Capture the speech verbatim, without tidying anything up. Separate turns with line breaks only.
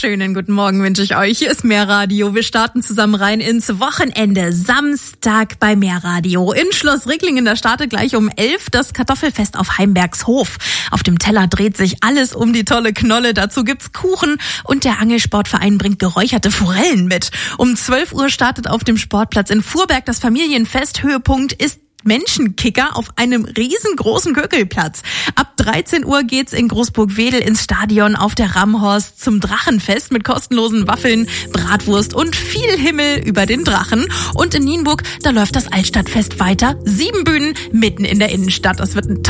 Schönen guten Morgen wünsche ich euch. Hier ist Meerradio. Wir starten zusammen rein ins Wochenende. Samstag bei Meerradio. In Schloss Ricklingen, da startet gleich um elf das Kartoffelfest auf Heimbergshof. Auf dem Teller dreht sich alles um die tolle Knolle. Dazu gibt's Kuchen und der Angelsportverein bringt geräucherte Forellen mit. Um zwölf Uhr startet auf dem Sportplatz in Fuhrberg das Familienfest. Höhepunkt ist Menschenkicker auf einem riesengroßen Köckelplatz. Ab dreizehn Uhr geht's in Großburg-Wedel ins Stadion auf der Ramhorst zum Drachenfest mit kostenlosen Waffeln, Bratwurst und viel Himmel über den Drachen. Und in Nienburg, da läuft das Altstadtfest weiter. Sieben Bühnen mitten in der Innenstadt. Das wird ein